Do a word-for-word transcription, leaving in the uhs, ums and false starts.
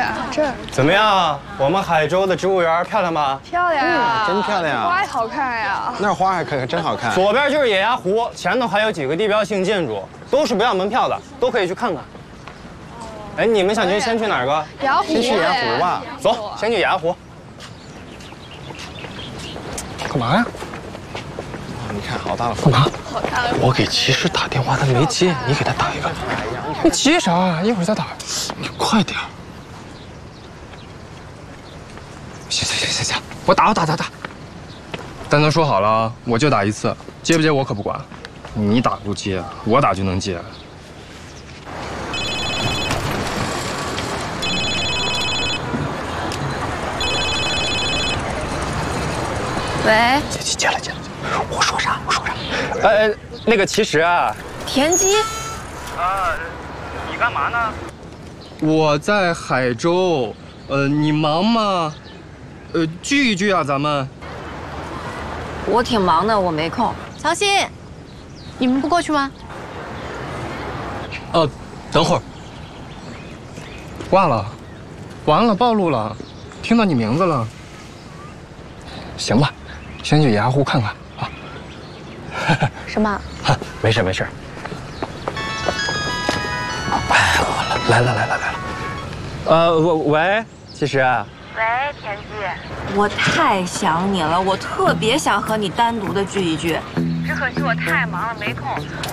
呀，这怎么样？我们海州的植物园漂亮吗？ 漂亮呀， 真漂亮啊！ 花也好看呀。 那花还可真好看。 左边就是野鸭湖，前头还有几个地标性建筑，都是不要门票的，都可以去看看。哎，你们想去先去哪儿个？ 牙湖。 先去盐湖吧。 走，先去野鸭湖。 干嘛呀？你看，好大的干嘛？ 好大的。 我给骑师打电话，他没接，你给他打一个。你急啥？一会儿再打。你快点。行行行行行，我打我打打打。 但咱说好了啊，我就打一次，接不接我可不管。你打不接，我打就能接。 喂， 接接接了接了。我说啥？我说啥？呃，那个其实啊， 田鸡。 啊，你干嘛呢？ 我在海州，呃，你忙吗？呃，聚一聚啊，咱们。 我挺忙的，我没空。 曹鑫，你们不过去吗？ 哦，等会儿。挂了，完了，暴露了，听到你名字了。行吧，先去野鸭湖看看啊。 什么？ 没事没事。哎，我来了来了来了。呃，喂，其实啊。 喂，田鸡，我太想你了，我特别想和你单独的聚一聚，只可惜我太忙了没空。